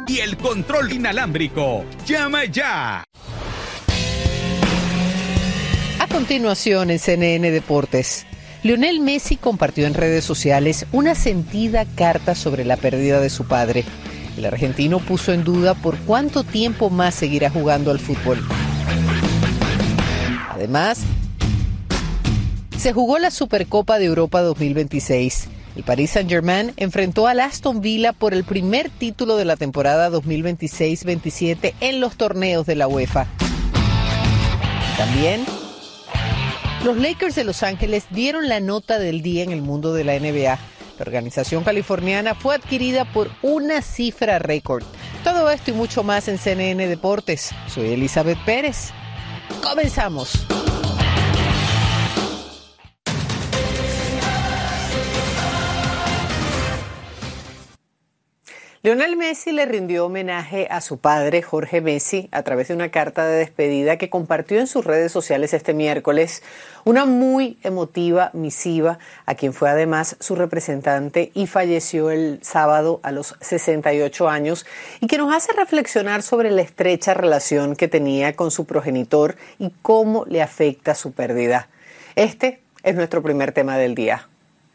y el control inalámbrico. ¡Llama ya! A continuación en CNN Deportes, Lionel Messi compartió en redes sociales una sentida carta sobre la pérdida de su padre. El argentino puso en duda por cuánto tiempo más seguirá jugando al fútbol. Además, se jugó la Supercopa de Europa 2026. El Paris Saint-Germain enfrentó al Aston Villa por el primer título de la temporada 2026-27 en los torneos de la UEFA. También, los Lakers de Los Ángeles dieron la nota del día en el mundo de la NBA. La organización californiana fue adquirida por una cifra récord. Todo esto y mucho más en CNN Deportes. Soy Elizabeth Pérez. ¡Comenzamos! Lionel Messi le rindió homenaje a su padre, Jorge Messi, a través de una carta de despedida que compartió en sus redes sociales este miércoles. Una muy emotiva misiva, a quien fue además su representante y falleció el sábado a los 68 años, y que nos hace reflexionar sobre la estrecha relación que tenía con su progenitor y cómo le afecta su pérdida. Este es nuestro primer tema del día.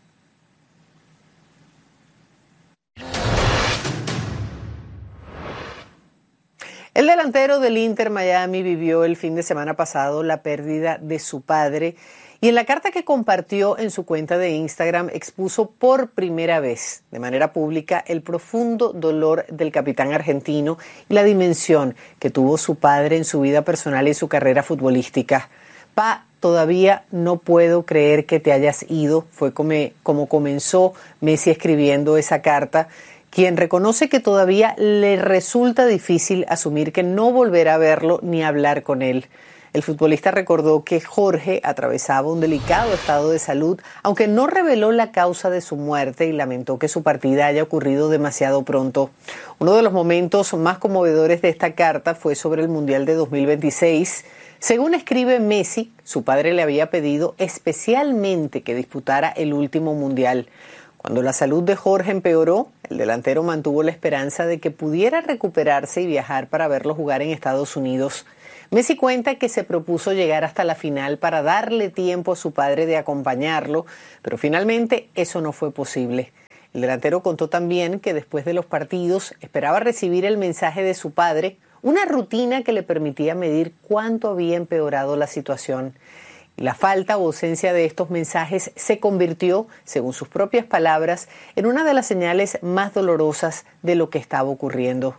El delantero del Inter Miami vivió el fin de semana pasado la pérdida de su padre y en la carta que compartió en su cuenta de Instagram expuso por primera vez de manera pública el profundo dolor del capitán argentino y la dimensión que tuvo su padre en su vida personal y su carrera futbolística. Pa, todavía no puedo creer que te hayas ido, fue como comenzó Messi escribiendo esa carta, quien reconoce que todavía le resulta difícil asumir que no volverá a verlo ni hablar con él. El futbolista recordó que Jorge atravesaba un delicado estado de salud, aunque no reveló la causa de su muerte, y lamentó que su partida haya ocurrido demasiado pronto. Uno de los momentos más conmovedores de esta carta fue sobre el Mundial de 2026. Según escribe Messi, su padre le había pedido especialmente que disputara el último Mundial. Cuando la salud de Jorge empeoró, el delantero mantuvo la esperanza de que pudiera recuperarse y viajar para verlo jugar en Estados Unidos. Messi cuenta que se propuso llegar hasta la final para darle tiempo a su padre de acompañarlo, pero finalmente eso no fue posible. El delantero contó también que después de los partidos esperaba recibir el mensaje de su padre, una rutina que le permitía medir cuánto había empeorado la situación. La falta o ausencia de estos mensajes se convirtió, según sus propias palabras, en una de las señales más dolorosas de lo que estaba ocurriendo.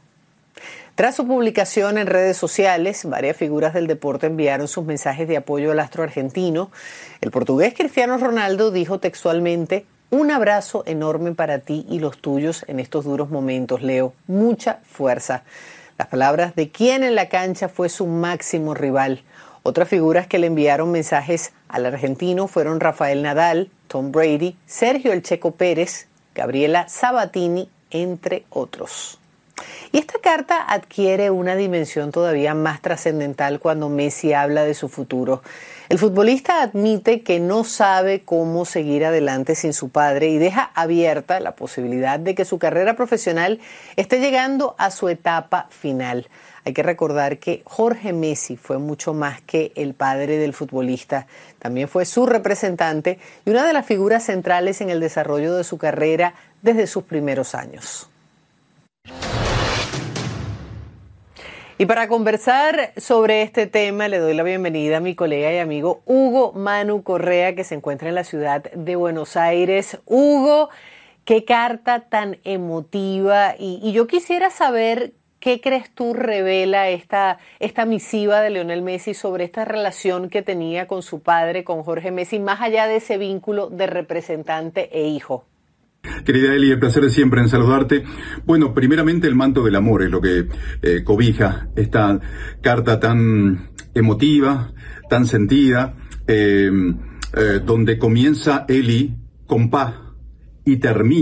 Tras su publicación en redes sociales, varias figuras del deporte enviaron sus mensajes de apoyo al astro argentino. El portugués Cristiano Ronaldo dijo textualmente: "Un abrazo enorme para ti y los tuyos en estos duros momentos, Leo. Mucha fuerza". Las palabras de quien en la cancha fue su máximo rival. Otras figuras que le enviaron mensajes al argentino fueron Rafael Nadal, Tom Brady, Sergio El Checo Pérez, Gabriela Sabatini, entre otros. Y esta carta adquiere una dimensión todavía más trascendental cuando Messi habla de su futuro. El futbolista admite que no sabe cómo seguir adelante sin su padre y deja abierta la posibilidad de que su carrera profesional esté llegando a su etapa final. Hay que recordar que Jorge Messi fue mucho más que el padre del futbolista. También fue su representante y una de las figuras centrales en el desarrollo de su carrera desde sus primeros años. Y para conversar sobre este tema le doy la bienvenida a mi colega y amigo Hugo Manu Correa, que se encuentra en la ciudad de Buenos Aires. Hugo, qué carta tan emotiva, y yo quisiera saber qué crees tú revela esta misiva de Lionel Messi sobre esta relación que tenía con su padre, con Jorge Messi, más allá de ese vínculo de representante e hijo. Querida Eli, el placer de siempre en saludarte. Bueno, primeramente el manto del amor es lo que cobija esta carta tan emotiva, tan sentida, donde comienza Eli con Pa y termina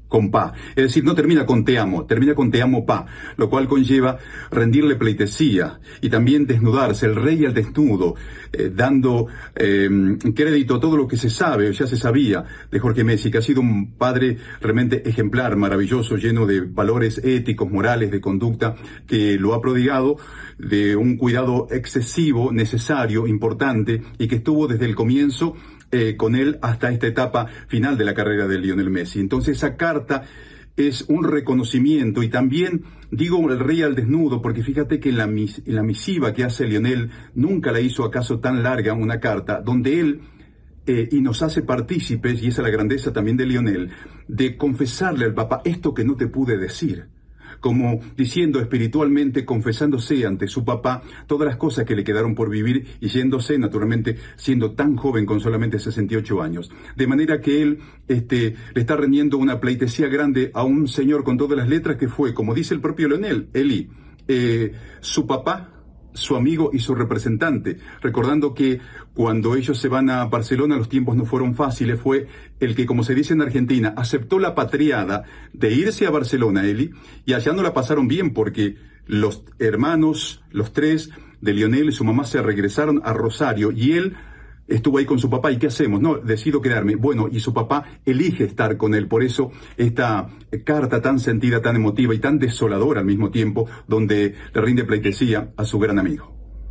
con pa. Es decir, no termina con te amo, termina con te amo pa, lo cual conlleva rendirle pleitesía y también desnudarse, el rey al desnudo, dando crédito a todo lo que se sabe o ya se sabía de Jorge Messi, que ha sido un padre realmente ejemplar, maravilloso, lleno de valores éticos, morales, de conducta, que lo ha prodigado de un cuidado excesivo, necesario, importante, y que estuvo desde el comienzo con él hasta esta etapa final de la carrera de Lionel Messi. Entonces esa carta es un reconocimiento y también digo el rey al desnudo porque fíjate que en la misiva que hace Lionel nunca la hizo acaso tan larga, una carta donde él y nos hace partícipes, y esa es la grandeza también de Lionel, de confesarle al papá esto que no te pude decir, como diciendo espiritualmente, confesándose ante su papá todas las cosas que le quedaron por vivir y yéndose, naturalmente, siendo tan joven con solamente 68 años. De manera que él le está rendiendo una pleitesía grande a un señor con todas las letras que fue, como dice el propio Lionel, Eli, su papá, su amigo y su representante, recordando que cuando ellos se van a Barcelona los tiempos no fueron fáciles, fue el que, como se dice en Argentina, aceptó la patriada de irse a Barcelona, Eli, y allá no la pasaron bien porque los hermanos, los tres de Lionel y su mamá se regresaron a Rosario y él estuvo ahí con su papá. ¿Y qué hacemos? No, decido quedarme. Bueno, y su papá elige estar con él. Por eso esta carta tan sentida, tan emotiva y tan desoladora al mismo tiempo, donde le rinde pleitesía a su gran amigo.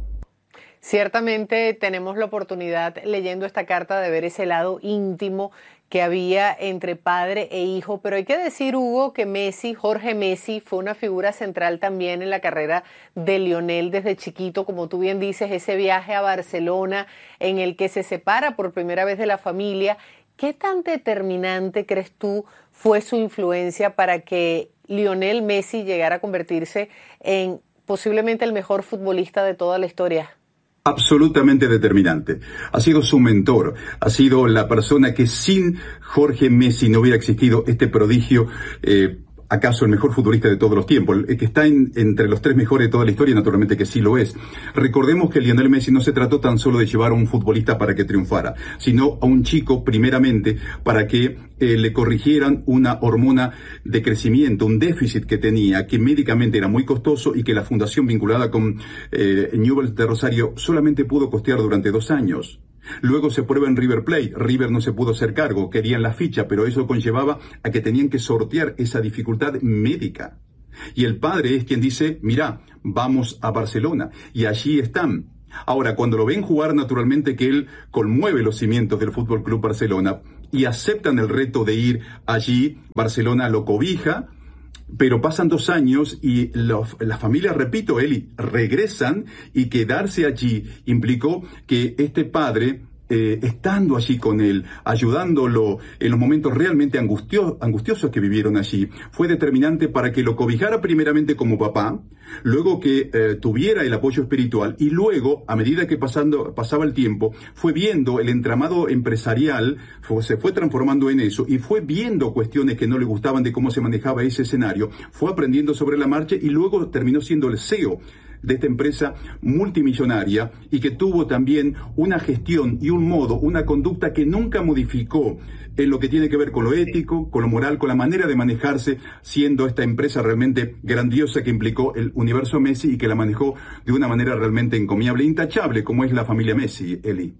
Ciertamente tenemos la oportunidad, leyendo esta carta, de ver ese lado íntimo que había entre padre e hijo, pero hay que decir, Hugo, que Messi, Jorge Messi, fue una figura central también en la carrera de Lionel desde chiquito, como tú bien dices, ese viaje a Barcelona en el que se separa por primera vez de la familia. ¿Qué tan determinante crees tú fue su influencia para que Lionel Messi llegara a convertirse en posiblemente el mejor futbolista de toda la historia? Absolutamente determinante. Ha sido su mentor, ha sido la persona que sin Jorge Messi no hubiera existido este prodigio, acaso el mejor futbolista de todos los tiempos, el que está entre los tres mejores de toda la historia, naturalmente que sí lo es. Recordemos que Lionel Messi no se trató tan solo de llevar a un futbolista para que triunfara, sino a un chico primeramente para que le corrigieran una hormona de crecimiento, un déficit que tenía, que médicamente era muy costoso y que la fundación vinculada con Newell's de Rosario solamente pudo costear durante 2 años. Luego se prueba en River Plate. River no se pudo hacer cargo, querían la ficha, pero eso conllevaba a que tenían que sortear esa dificultad médica. Y el padre es quien dice, mira, vamos a Barcelona. Y allí están. Ahora, cuando lo ven jugar, naturalmente que él conmueve los cimientos del Fútbol Club Barcelona y aceptan el reto de ir allí. Barcelona lo cobija. Pero pasan 2 años y las familias, repito, Eli, regresan, y quedarse allí implicó que este padre, estando allí con él, ayudándolo en los momentos realmente angustiosos que vivieron allí, fue determinante para que lo cobijara primeramente como papá, luego que tuviera el apoyo espiritual, y luego, a medida que pasaba el tiempo, fue viendo el entramado empresarial, se fue transformando en eso, y fue viendo cuestiones que no le gustaban de cómo se manejaba ese escenario, fue aprendiendo sobre la marcha y luego terminó siendo el CEO de esta empresa multimillonaria, y que tuvo también una gestión y un modo, una conducta que nunca modificó en lo que tiene que ver con lo ético, con lo moral, con la manera de manejarse, siendo esta empresa realmente grandiosa que implicó el universo Messi y que la manejó de una manera realmente encomiable, intachable, como es la familia Messi, Eli.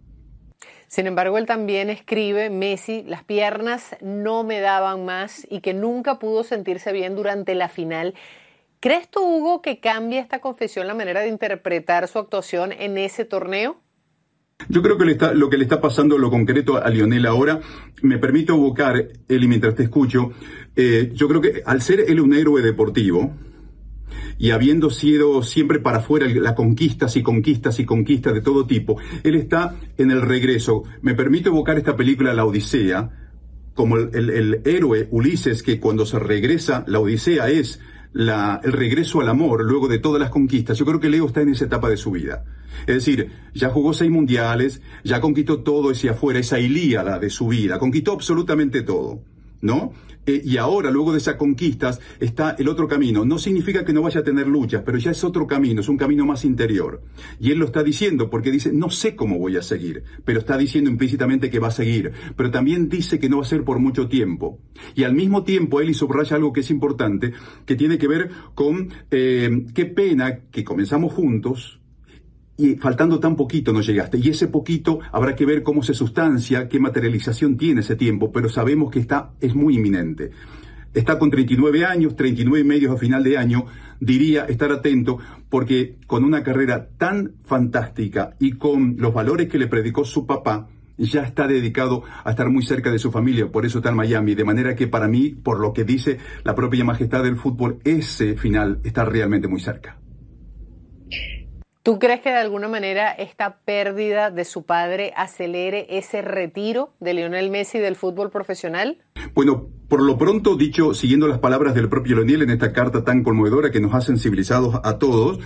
Sin embargo, él también escribe, Messi, las piernas no me daban más y que nunca pudo sentirse bien durante la final. ¿Crees tú, Hugo, que cambia esta confesión la manera de interpretar su actuación en ese torneo? Yo creo que lo que le está pasando, lo concreto a Lionel ahora, me permito evocar, Eli, mientras te escucho, yo creo que al ser él un héroe deportivo, y habiendo sido siempre para afuera las conquistas y conquistas y conquistas de todo tipo, él está en el regreso. Me permito evocar esta película, La Odisea, como el héroe Ulises, que cuando se regresa, la Odisea es el regreso al amor luego de todas las conquistas. Yo creo que Leo está en esa etapa de su vida. Es decir, ya jugó 6 mundiales, ya conquistó todo ese afuera, esa Ilíada de su vida, conquistó absolutamente todo, ¿no? Y ahora, luego de esas conquistas, está el otro camino. No significa que no vaya a tener luchas, pero ya es otro camino, es un camino más interior. Y él lo está diciendo porque dice, no sé cómo voy a seguir, pero está diciendo implícitamente que va a seguir. Pero también dice que no va a ser por mucho tiempo. Y al mismo tiempo, él subraya algo que es importante, que tiene que ver con qué pena que comenzamos juntos, y faltando tan poquito no llegaste. Y ese poquito habrá que ver cómo se sustancia, qué materialización tiene ese tiempo, pero sabemos que es muy inminente. Está con 39 años, 39 y medio a final de año, diría estar atento, porque con una carrera tan fantástica y con los valores que le predicó su papá, ya está dedicado a estar muy cerca de su familia, por eso está en Miami, de manera que para mí, por lo que dice la propia majestad del fútbol, ese final está realmente muy cerca. ¿Tú crees que de alguna manera esta pérdida de su padre acelere ese retiro de Lionel Messi del fútbol profesional? Bueno, por lo pronto, dicho, siguiendo las palabras del propio Lionel en esta carta tan conmovedora que nos ha sensibilizado a todos,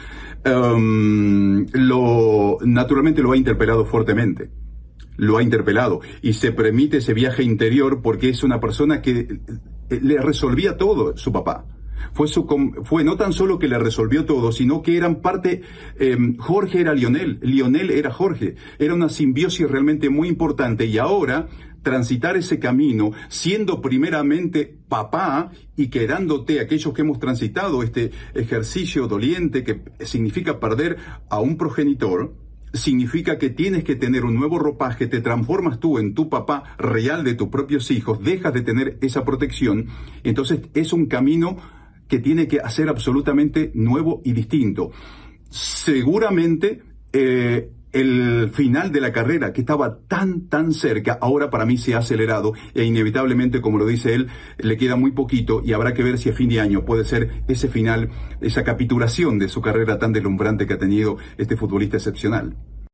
naturalmente lo ha interpelado fuertemente. Lo ha interpelado y se permite ese viaje interior porque es una persona que le resolvía todo su papá. Fue no tan solo que le resolvió todo, sino que eran parte, Jorge era Lionel, Lionel era Jorge, era una simbiosis realmente muy importante y ahora transitar ese camino siendo primeramente papá y quedándote aquellos que hemos transitado este ejercicio doliente que significa perder a un progenitor, significa que tienes que tener un nuevo ropaje, te transformas tú en tu papá real de tus propios hijos, dejas de tener esa protección, entonces es un camino que tiene que hacer absolutamente nuevo y distinto. Seguramente el final de la carrera, que estaba tan cerca, ahora para mí se ha acelerado e inevitablemente, como lo dice él, le queda muy poquito y habrá que ver si a fin de año puede ser ese final, esa capitulación de su carrera tan deslumbrante que ha tenido este futbolista excepcional.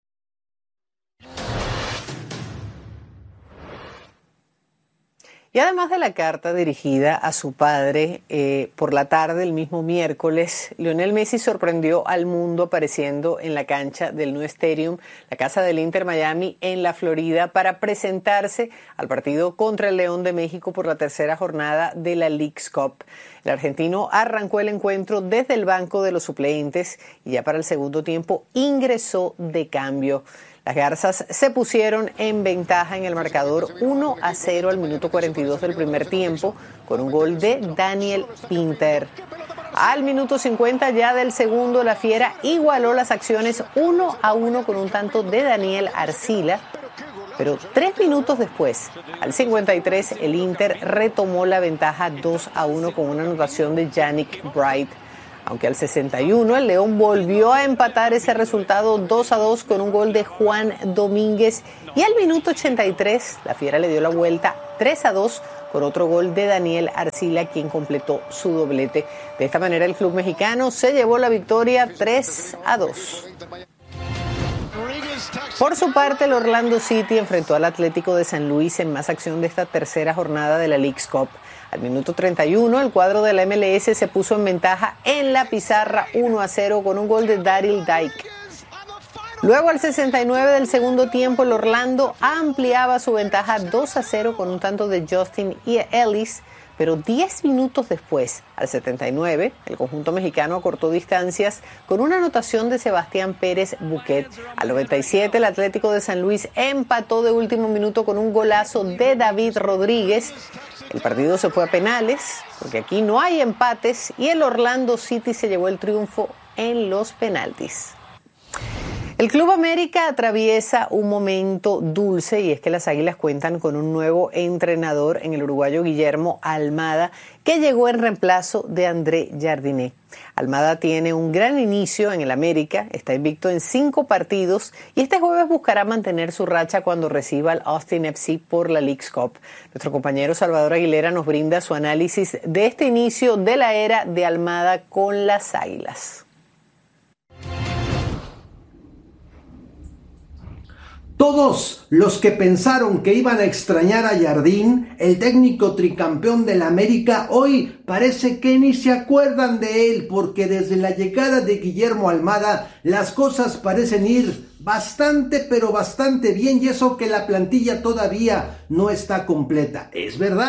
Y además de la carta dirigida a su padre, por la tarde, el mismo miércoles, Lionel Messi sorprendió al mundo apareciendo en la cancha del New Stadium, la casa del Inter Miami en la Florida, para presentarse al partido contra el León de México por la tercera jornada de la Leagues Cup. El argentino arrancó el encuentro desde el banco de los suplentes y ya para el segundo tiempo ingresó de cambio. Las Garzas se pusieron en ventaja en el marcador 1-0 al minuto 42 del primer tiempo con un gol de Daniel Pinter. Al minuto 50 ya del segundo, la Fiera igualó las acciones 1-1 con un tanto de Daniel Arcila. Pero 3 minutos después, al 53, el Inter retomó la ventaja 2-1 con una anotación de Yannick Bright. Aunque al 61 el León volvió a empatar ese resultado 2-2 con un gol de Juan Domínguez y al minuto 83 la Fiera le dio la vuelta 3-2 con otro gol de Daniel Arcila, quien completó su doblete. De esta manera el club mexicano se llevó la victoria 3-2. Por su parte, el Orlando City enfrentó al Atlético de San Luis en más acción de esta tercera jornada de la Leagues Cup. Al minuto 31, el cuadro de la MLS se puso en ventaja en la pizarra 1-0 con un gol de Daryl Dike. Luego, al 69 del segundo tiempo, el Orlando ampliaba su ventaja 2-0 con un tanto de Justin Ellis, pero 10 minutos después, al 79, el conjunto mexicano acortó distancias con una anotación de Sebastián Pérez Buquet. Al 97, el Atlético de San Luis empató de último minuto con un golazo de David Rodríguez. El partido se fue a penales, porque aquí no hay empates, y el Orlando City se llevó el triunfo en los penaltis. El Club América atraviesa un momento dulce y es que las Águilas cuentan con un nuevo entrenador en el uruguayo Guillermo Almada, que llegó en reemplazo de André Jardiné. Almada tiene un gran inicio en el América, está invicto en 5 partidos y este jueves buscará mantener su racha cuando reciba al Austin FC por la Leagues Cup. Nuestro compañero Salvador Aguilera nos brinda su análisis de este inicio de la era de Almada con las Águilas. Todos los que pensaron que iban a extrañar a Jardín, el técnico tricampeón del América, hoy parece que ni se acuerdan de él, porque desde la llegada de Guillermo Almada las cosas parecen ir bastante, pero bastante bien, y eso que la plantilla todavía no está completa. Es verdad,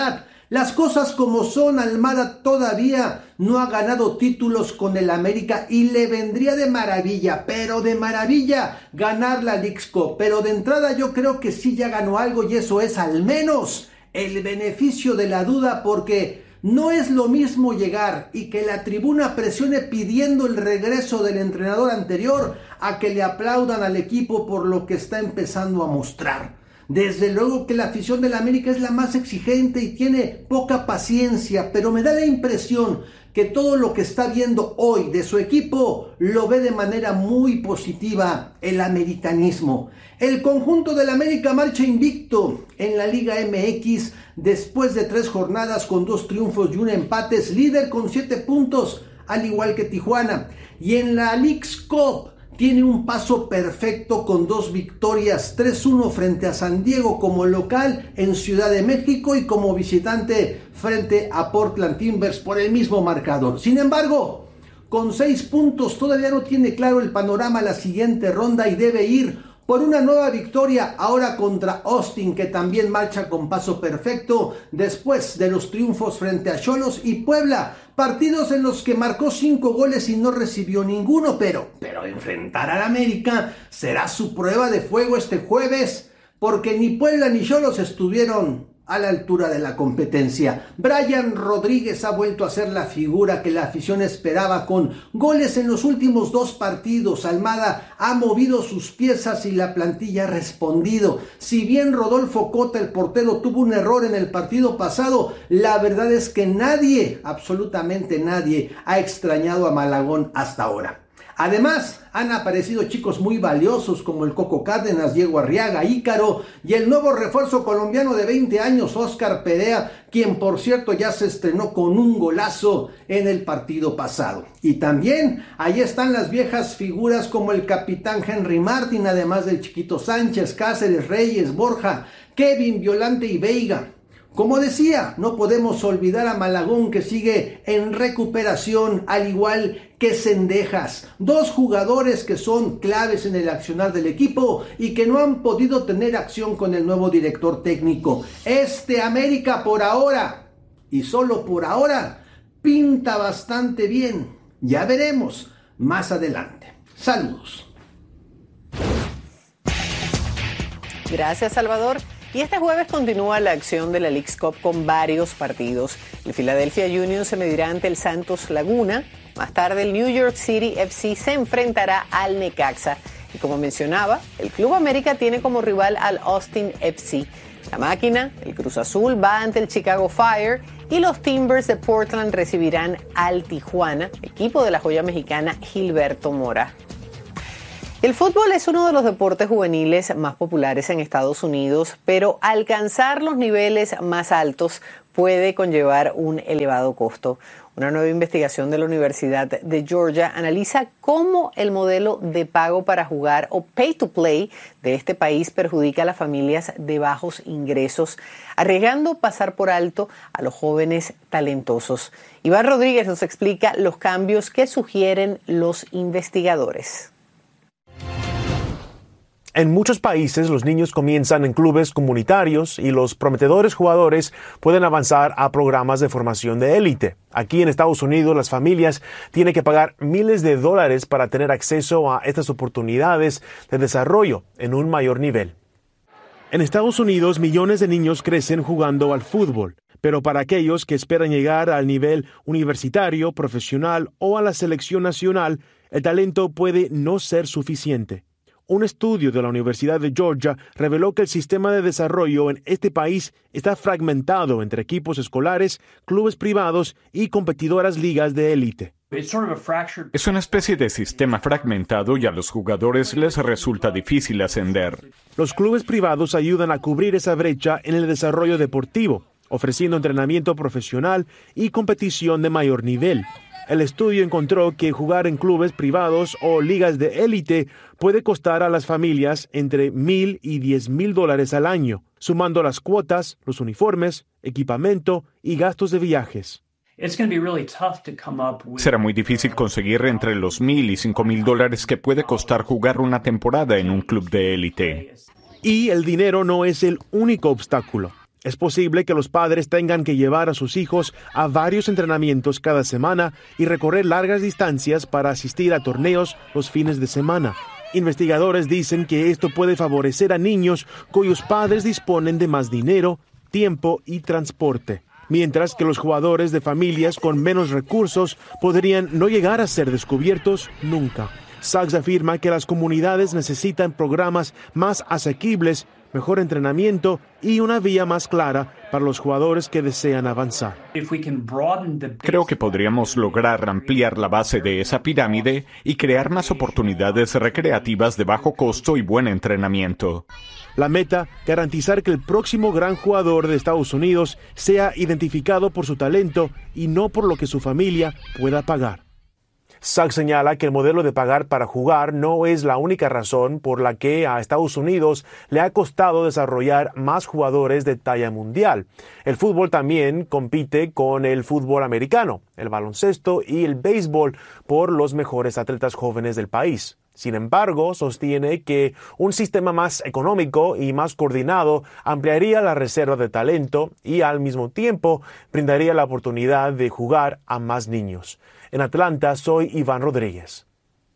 Las cosas como son, Almada todavía no ha ganado títulos con el América y le vendría de maravilla, pero de maravilla, ganar la Leagues Cup. Pero de entrada yo creo que sí ya ganó algo y eso es al menos el beneficio de la duda, porque no es lo mismo llegar y que la tribuna presione pidiendo el regreso del entrenador anterior a que le aplaudan al equipo por lo que está empezando a mostrar. Desde luego que la afición del América es la más exigente y tiene poca paciencia, pero me da la impresión que todo lo que está viendo hoy de su equipo lo ve de manera muy positiva el americanismo. El conjunto del América marcha invicto en la Liga MX después de 3 jornadas con 2 triunfos y un empate, es líder con 7 puntos, al igual que Tijuana. Y en la Leagues Cup tiene un paso perfecto con 2 victorias, 3-1 frente a San Diego como local en Ciudad de México y como visitante frente a Portland Timbers por el mismo marcador. Sin embargo, con 6 puntos todavía no tiene claro el panorama a la siguiente ronda y debe ir por una nueva victoria ahora contra Austin, que también marcha con paso perfecto después de los triunfos frente a Xolos y Puebla, partidos en los que marcó 5 goles y no recibió ninguno, pero enfrentar al América será su prueba de fuego este jueves, porque ni Puebla ni Xolos estuvieron a la altura de la competencia. Brian Rodríguez ha vuelto a ser la figura que la afición esperaba con goles en los últimos 2 partidos. Almada ha movido sus piezas y la plantilla ha respondido. Si bien Rodolfo Cota, el portero, tuvo un error en el partido pasado, la verdad es que nadie, absolutamente nadie, ha extrañado a Malagón hasta ahora. Además, han aparecido chicos muy valiosos como el Coco Cárdenas, Diego Arriaga, Ícaro y el nuevo refuerzo colombiano de 20 años, Oscar Perea, quien por cierto ya se estrenó con un golazo en el partido pasado. Y también ahí están las viejas figuras como el capitán Henry Martin, además del Chiquito Sánchez, Cáceres, Reyes, Borja, Kevin, Violante y Veiga. Como decía, no podemos olvidar a Malagón, que sigue en recuperación, al igual que Cendejas, 2 jugadores que son claves en el accionar del equipo y que no han podido tener acción con el nuevo director técnico. Este América por ahora, y solo por ahora, pinta bastante bien. Ya veremos más adelante. Saludos. Gracias, Salvador. Y este jueves continúa la acción de la Leagues Cup con varios partidos. El Philadelphia Union se medirá ante el Santos Laguna. Más tarde el New York City FC se enfrentará al Necaxa. Y como mencionaba, el Club América tiene como rival al Austin FC. La Máquina, el Cruz Azul, va ante el Chicago Fire y los Timbers de Portland recibirán al Tijuana, equipo de la joya mexicana Gilberto Mora. El fútbol es uno de los deportes juveniles más populares en Estados Unidos, pero alcanzar los niveles más altos puede conllevar un elevado costo. Una nueva investigación de la Universidad de Georgia analiza cómo el modelo de pago para jugar o pay to play de este país perjudica a las familias de bajos ingresos, arriesgando pasar por alto a los jóvenes talentosos. Iván Rodríguez nos explica los cambios que sugieren los investigadores. En muchos países, los niños comienzan en clubes comunitarios y los prometedores jugadores pueden avanzar a programas de formación de élite. Aquí en Estados Unidos, las familias tienen que pagar miles de dólares para tener acceso a estas oportunidades de desarrollo en un mayor nivel. En Estados Unidos, millones de niños crecen jugando al fútbol, pero para aquellos que esperan llegar al nivel universitario, profesional o a la selección nacional, el talento puede no ser suficiente. Un estudio de la Universidad de Georgia reveló que el sistema de desarrollo en este país está fragmentado entre equipos escolares, clubes privados y competidoras ligas de élite. Es una especie de sistema fragmentado y a los jugadores les resulta difícil ascender. Los clubes privados ayudan a cubrir esa brecha en el desarrollo deportivo, ofreciendo entrenamiento profesional y competición de mayor nivel. El estudio encontró que jugar en clubes privados o ligas de élite puede costar a las familias entre $1,000 y $10,000 al año, sumando las cuotas, los uniformes, equipamiento y gastos de viajes. Será muy difícil conseguir entre los $1,000 y $5,000 que puede costar jugar una temporada en un club de élite. Y el dinero no es el único obstáculo. Es posible que los padres tengan que llevar a sus hijos a varios entrenamientos cada semana y recorrer largas distancias para asistir a torneos los fines de semana. Investigadores dicen que esto puede favorecer a niños cuyos padres disponen de más dinero, tiempo y transporte, mientras que los jugadores de familias con menos recursos podrían no llegar a ser descubiertos nunca. Sachs afirma que las comunidades necesitan programas más asequibles, mejor entrenamiento y una vía más clara para los jugadores que desean avanzar. Creo que podríamos lograr ampliar la base de esa pirámide y crear más oportunidades recreativas de bajo costo y buen entrenamiento. La meta, garantizar que el próximo gran jugador de Estados Unidos sea identificado por su talento y no por lo que su familia pueda pagar. Sachs señala que el modelo de pagar para jugar no es la única razón por la que a Estados Unidos le ha costado desarrollar más jugadores de talla mundial. El fútbol también compite con el fútbol americano, el baloncesto y el béisbol por los mejores atletas jóvenes del país. Sin embargo, sostiene que un sistema más económico y más coordinado ampliaría la reserva de talento y al mismo tiempo brindaría la oportunidad de jugar a más niños. En Atlanta, soy Iván Rodríguez.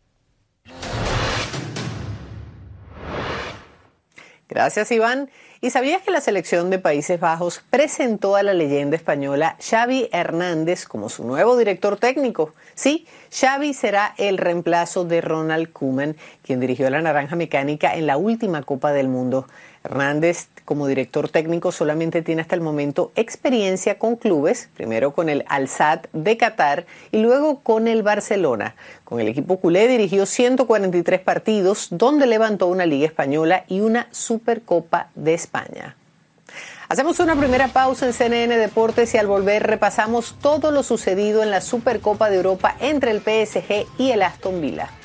Gracias, Iván. ¿Y sabías que la selección de Países Bajos presentó a la leyenda española Xavi Hernández como su nuevo director técnico? Sí, Xavi será el reemplazo de Ronald Koeman, quien dirigió a la Naranja Mecánica en la última Copa del Mundo. Hernández, como director técnico, solamente tiene hasta el momento experiencia con clubes, primero con el Al-Sadd de Qatar y luego con el Barcelona. Con el equipo culé dirigió 143 partidos, donde levantó una Liga Española y una Supercopa de España. Hacemos una primera pausa en CNN Deportes y al volver repasamos todo lo sucedido en la Supercopa de Europa entre el PSG y el Aston Villa.